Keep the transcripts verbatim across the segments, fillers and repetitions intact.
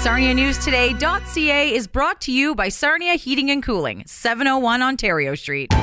Sarnia News Today dot C A is brought to you by Sarnia Heating and Cooling, seven oh one Ontario Street.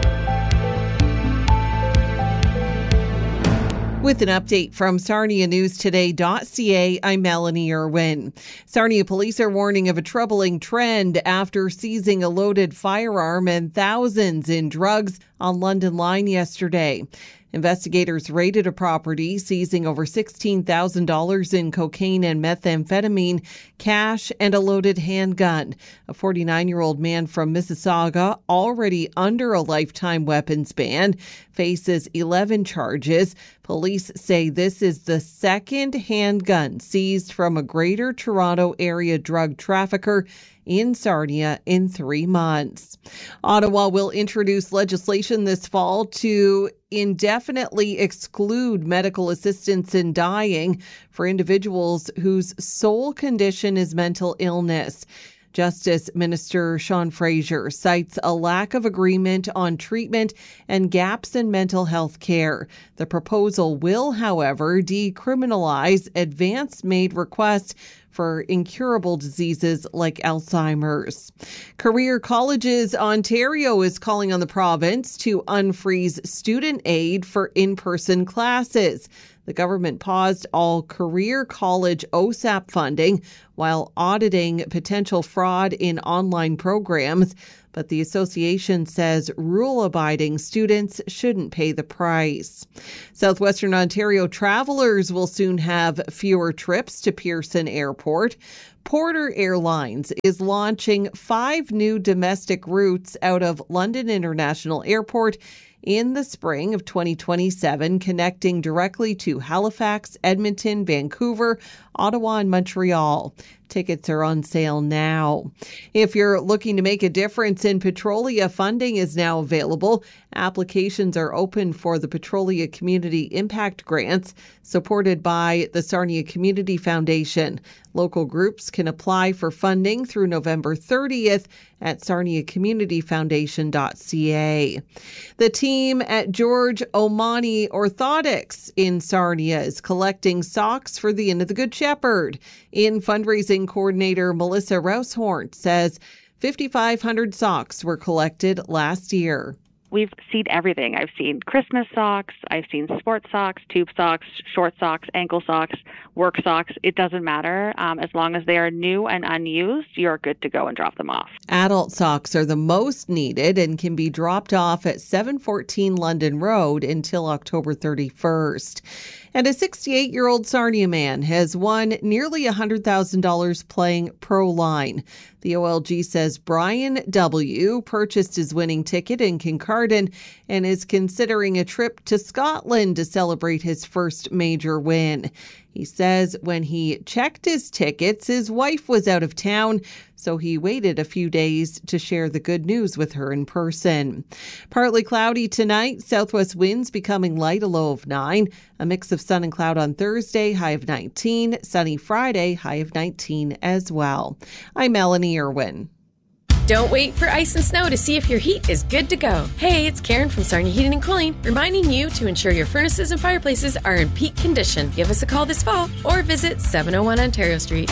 With an update from Sarnia News Today dot C A, I'm Melanie Irwin. Sarnia police are warning of a troubling trend after seizing a loaded firearm and thousands in drugs on London Line yesterday. Investigators raided a property, seizing over sixteen thousand dollars in cocaine and methamphetamine, cash, and a loaded handgun. A forty-nine-year-old man from Mississauga, already under a lifetime weapons ban, faces eleven charges. Police say this is the second handgun seized from a Greater Toronto Area drug trafficker in Sarnia in three months. Ottawa will introduce legislation this fall to indefinitely exclude medical assistance in dying for individuals whose sole condition is mental illness. Justice Minister Sean Fraser cites a lack of agreement on treatment and gaps in mental health care. The proposal will, however, decriminalize advance-made requests for incurable diseases like Alzheimer's. Career Colleges Ontario is calling on the province to unfreeze student aid for in-person classes. The government paused all career college O S A P funding while auditing potential fraud in online programs, but the association says rule-abiding students shouldn't pay the price. Southwestern Ontario travelers will soon have fewer trips to Pearson Airport. Porter Airlines is launching five new domestic routes out of London International Airport in the spring of twenty twenty-seven, connecting directly to Halifax, Edmonton, Vancouver, Ottawa, and Montreal. Tickets are on sale now. If you're looking to make a difference in Petrolia, funding is now available. Applications are open for the Petrolia Community Impact Grants, supported by the Sarnia Community Foundation. Local groups can apply for funding through November thirtieth at sarnia community foundation dot c a. The team at George Omani Orthotics in Sarnia is collecting socks for the Inn of the Good Shepherd. In fundraising coordinator Melissa Roushorn says fifty-five hundred socks were collected last year. We've seen everything. I've seen Christmas socks, I've seen sports socks, tube socks, short socks, ankle socks, work socks. It doesn't matter. Um, as long as they are new and unused, you're good to go and drop them off. Adult socks are the most needed and can be dropped off at seven fourteen London Road until October thirty-first. And a sixty-eight-year-old Sarnia man has won nearly one hundred thousand dollars playing Proline. The O L G says Brian W. purchased his winning ticket in Kincardine and is considering a trip to Scotland to celebrate his first major win. He says when he checked his tickets, his wife was out of town, so he waited a few days to share the good news with her in person. Partly cloudy tonight, southwest winds becoming light, a low of nine. A mix of sun and cloud on Thursday, high of nineteen. Sunny Friday, high of nineteen as well. I'm Melanie Irwin. Don't wait for ice and snow to see if your heat is good to go. Hey, it's Karen from Sarnia Heating and Cooling, reminding you to ensure your furnaces and fireplaces are in peak condition. Give us a call this fall or visit seven oh one Ontario Street.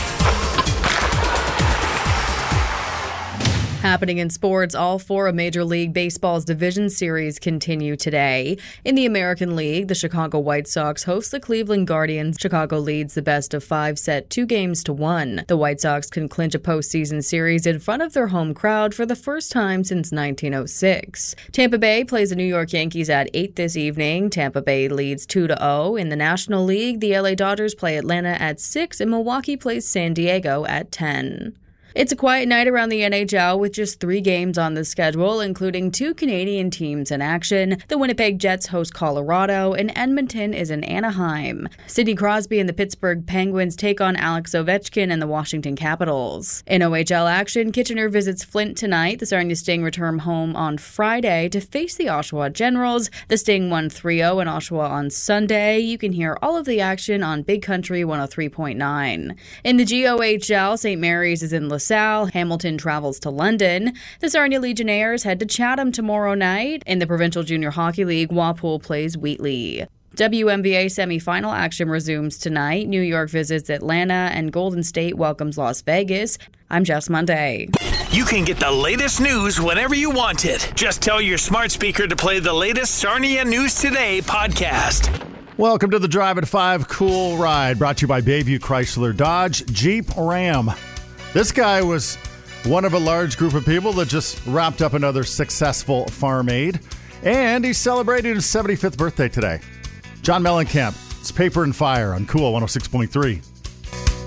Happening in sports, all four of Major League Baseball's division series continue today. In the American League, the Chicago White Sox host the Cleveland Guardians. Chicago leads the best of five set two games to one. The White Sox can clinch a postseason series in front of their home crowd for the first time since nineteen oh six. Tampa Bay plays the New York Yankees at eight this evening. Tampa Bay leads two to oh. In the National League, the L A Dodgers play Atlanta at six and Milwaukee plays San Diego at ten. It's a quiet night around the N H L with just three games on the schedule, including two Canadian teams in action. The Winnipeg Jets host Colorado, and Edmonton is in Anaheim. Sidney Crosby and the Pittsburgh Penguins take on Alex Ovechkin and the Washington Capitals. In O H L action, Kitchener visits Flint tonight. The Sarnia Sting return home on Friday to face the Oshawa Generals. The Sting won three oh in Oshawa on Sunday. You can hear all of the action on Big Country one oh three point nine. In the G O H L, Saint Mary's is in LaSalle. Hamilton travels to London. The Sarnia Legionnaires head to Chatham tomorrow night. In the Provincial Junior Hockey League, Walpole plays Wheatley. W N B A semifinal action resumes tonight. New York visits Atlanta and Golden State welcomes Las Vegas. I'm Jess Monday. You can get the latest news whenever you want it. Just tell your smart speaker to play the latest Sarnia News Today podcast. Welcome to the Drive at five Cool Ride, brought to you by Bayview Chrysler Dodge Jeep Ram. This guy was one of a large group of people that just wrapped up another successful farm aid, and he's celebrating his seventy-fifth birthday today. John Mellencamp, it's Paper and Fire on Cool one oh six point three.